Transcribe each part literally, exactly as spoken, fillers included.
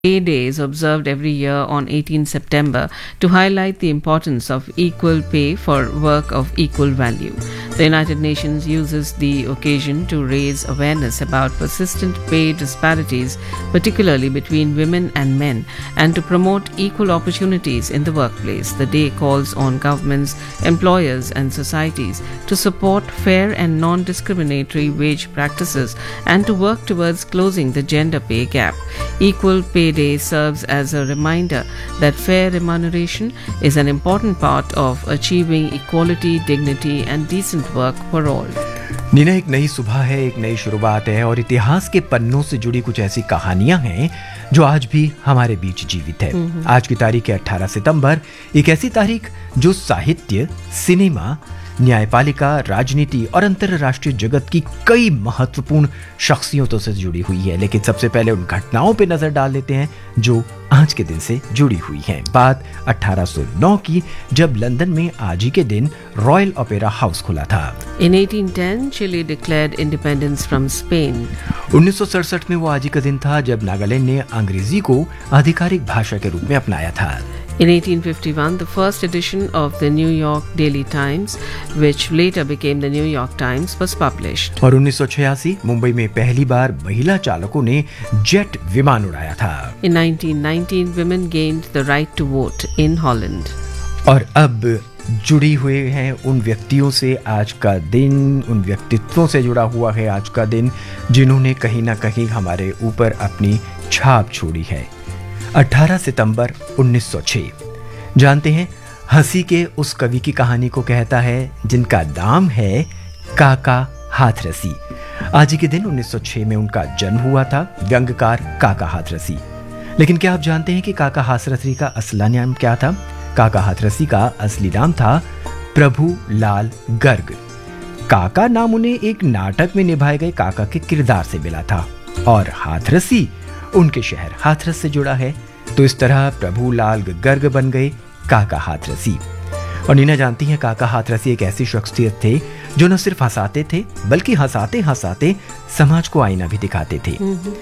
Pay Day is observed every year on eighteenth September to highlight the importance of equal pay for work of equal value. The United Nations uses the occasion to raise awareness about persistent pay disparities, particularly between women and men, and to promote equal opportunities in the workplace. The day calls on governments, employers, and societies to support fair and non-discriminatory wage practices and to work towards closing the gender pay gap. Equal Pay Day serves as a reminder that fair remuneration is an important part of achieving equality, dignity, and decent work for all. Neena, एक नई सुबह है, एक नई शुरुआत है और इतिहास के पन्नों से जुड़ी कुछ ऐसी कहानियां हैं जो आज भी हमारे बीच जीवित है। आज की तारीख है अठारह सितंबर, एक ऐसी तारीख जो साहित्य, सिनेमा, न्यायपालिका, राजनीति और अंतर्राष्ट्रीय जगत की कई महत्वपूर्ण शख्सियतों से जुड़ी हुई है। लेकिन सबसे पहले उन घटनाओं पर नजर डाल लेते हैं जो आज के दिन से जुड़ी हुई हैं। बात अठारह सौ नौ की, जब लंदन में आज ही के दिन रॉयल ओपेरा हाउस खुला था। In eighteen ten, Chile declared independence from Spain. उन्नीस सौ सड़सठ में वो आज ही का दिन था जब नागालैंड ने अंग्रेजी को आधिकारिक भाषा के रूप में अपनाया था। In eighteen fifty-one, the first edition of the New York Daily Times, which later became the New York Times, was published. और उन्नीस सौ छियासी मुंबई में पहली बार महिला चालकों ने जेट विमान उड़ाया था। In nineteen nineteen, women gained the right to vote in Holland. और अब जुड़ी हुए हैं उन व्यक्तियों से आज का दिन, उन व्यक्तित्वों से जुड़ा हुआ है आज का दिन जिन्होंने कहीं ना कहीं हमारे ऊपर अपनी छाप छोड़ी है। अठारह सितंबर उन्नीस सौ छह, जानते हैं, हंसी के उस कवि की कहानी को कहता है जिनका नाम है काका हाथरसी। आज ही के दिन उन्नीस सौ छह में उनका जन्म हुआ था, व्यंग्यकार काका हाथरसी। लेकिन क्या आप जानते हैं कि काका हाथरसी का असली नाम क्या था? काका हाथरसी का असली नाम था प्रभु लाल गर्ग। काका नाम उन्हें एक नाटक में निभाए गए काका के किरदार से मिला था और हाथरसी उनके शहर हाथरस से जुड़ा है, तो इस तरह प्रभु लाल गर्ग बन गए काका हाथरसी। और नीना जानती हैं, काका हाथरसी एक ऐसी शख्सियत थे जो न सिर्फ हंसाते थे बल्कि हंसाते हंसाते समाज को आईना भी दिखाते थे।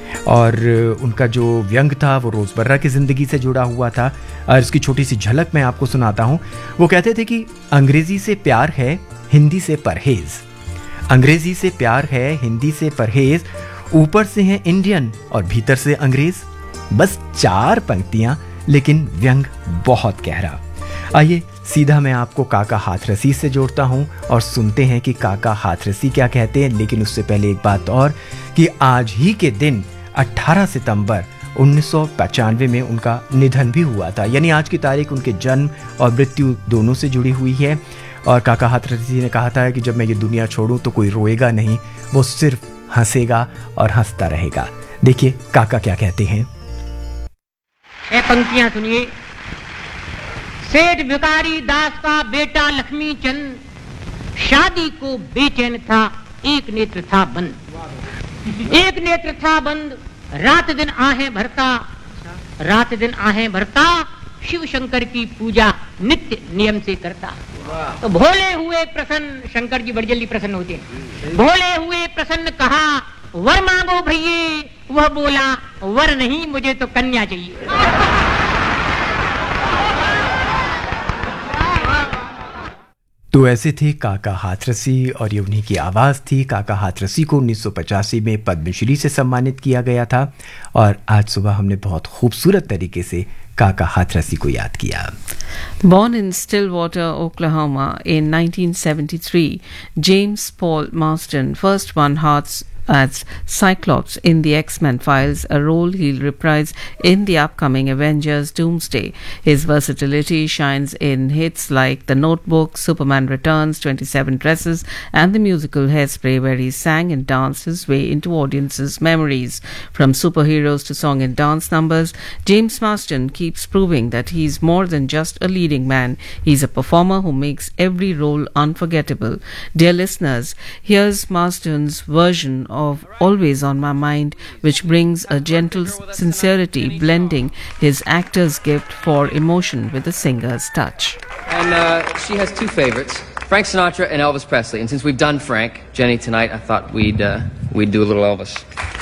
और उनका जो व्यंग था वो रोजमर्रा की जिंदगी से जुड़ा हुआ था। और इसकी छोटी सी झलक मैं आपको सुनाता हूँ। वो कहते थे कि अंग्रेजी से प्यार है, हिंदी से परहेज। अंग्रेजी से प्यार है, हिंदी से परहेज, ऊपर से हैं इंडियन और भीतर से अंग्रेज। बस चार पंक्तियां, लेकिन व्यंग बहुत गहरा। आइए सीधा मैं आपको काका हाथरसी से जोड़ता हूं और सुनते हैं कि काका हाथरसी क्या कहते हैं। लेकिन उससे पहले एक बात और, कि आज ही के दिन अठारह सितंबर उन्नीस सौ पचानवे में उनका निधन भी हुआ था। यानी आज की तारीख उनके जन्म और मृत्यु दोनों से जुड़ी हुई है। और काका हाथरसी ने कहा था कि जब मैं ये दुनिया छोड़ूं तो कोई रोएगा नहीं, वो सिर्फ हंसेगा और हंसता रहेगा। देखिए काका क्या कहते हैं। ये पंक्तियां सुनिए। सेठ भिखारी दास का बेटा लक्ष्मी चंद शादी को बेचैन था, एक नेत्र था बंद। एक नेत्र था बंद, रात दिन आहें भरता, रात दिन आहें भरता, शिव शंकर की पूजा नित्य नियम से करता। तो भोले हुए प्रसन्न, शंकर जी बड़ी जल्दी प्रसन्न होते हैं। भोले हुए प्रसन्न कहा वर मांगो भैये, वह बोला वर नहीं, मुझे तो कन्या चाहिए। तो ऐसे थे काका हाथरसी और ये उन्हीं की आवाज़ थी। काका हाथरसी को उन्नीस सौ पचासी में पद्मश्री से सम्मानित किया गया था और आज सुबह हमने बहुत खूबसूरत तरीके से काका हाथरसी को याद किया। Born in Stillwater, Oklahoma in nineteen seventy-three, James Paul Marsden first won hearts as Cyclops in the X-Men files, a role he'll reprise in the upcoming Avengers Doomsday. His versatility shines in hits like The Notebook, Superman Returns, twenty-seven Dresses, and the musical Hairspray, where he sang and danced his way into audiences' memories. From superheroes to song and dance numbers, James Marsden keeps proving that he's more than just a leading man. He's a performer who makes every role unforgettable. Dear listeners, here's Marsden's version of of Always on My Mind, which brings a gentle sincerity, blending his actor's gift for emotion with the singer's touch. And uh, she has two favorites, Frank Sinatra and Elvis Presley. And since we've done Frank, Jenny, tonight, I thought we'd, uh, we'd do a little Elvis.